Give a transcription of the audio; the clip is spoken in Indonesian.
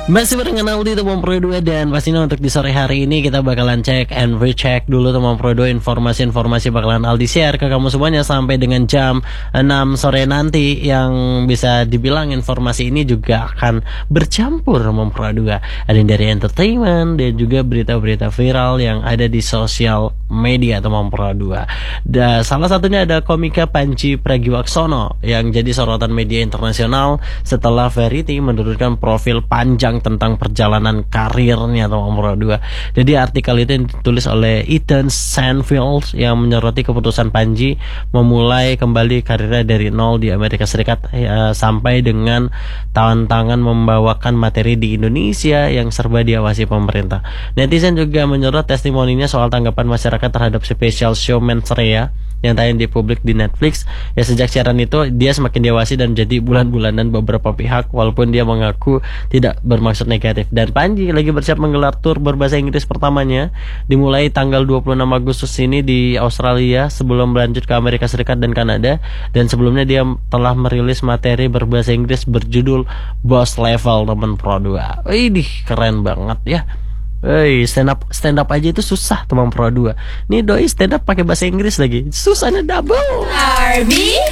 Masih barengan Aldi teman Pro 2, dan pastinya untuk di sore hari ini kita bakalan cek and recheck dulu teman Pro 2 informasi-informasi bakalan Aldi share ke kamu semuanya sampai dengan jam 6 sore nanti, yang bisa dibilang informasi ini juga akan bercampur teman Pro 2. Ada yang dari entertainment dan juga berita-berita viral yang ada di sosial media teman Pro 2. Dan salah satunya ada komika Panji Pragiwaksono yang jadi sorotan media internasional setelah Verity menurunkan profil panjang tentang perjalanan karirnya teman Pro 2. Jadi artikel itu ditulis oleh Ethan Sandfield yang menyoroti keputusan Panji memulai kembali karirnya dari nol di Amerika Serikat sampai dengan tantangan membawakan materi di Indonesia yang serba diawasi pemerintah. Netizen juga menyorot testimoninya soal tanggapan masyarakat terhadap spesial show Mensreya yang tayang di publik di Netflix. Ya, sejak siaran itu dia semakin diawasi dan jadi bulan-bulanan beberapa pihak, walaupun dia mengaku tidak bermaksud negatif. Dan Panji lagi bersiap menggelar tur berbahasa Inggris pertamanya dimulai tanggal 26 Agustus ini di Australia sebelum berlanjut ke Amerika Serikat dan Kanada. Dan sebelumnya dia telah merilis materi berbahasa Inggris berjudul Boss Level teman Pro 2. Ini keren banget ya. Stand up aja itu susah teman Pro 2. Nih doi stand up pakai bahasa Inggris lagi, susahnya double.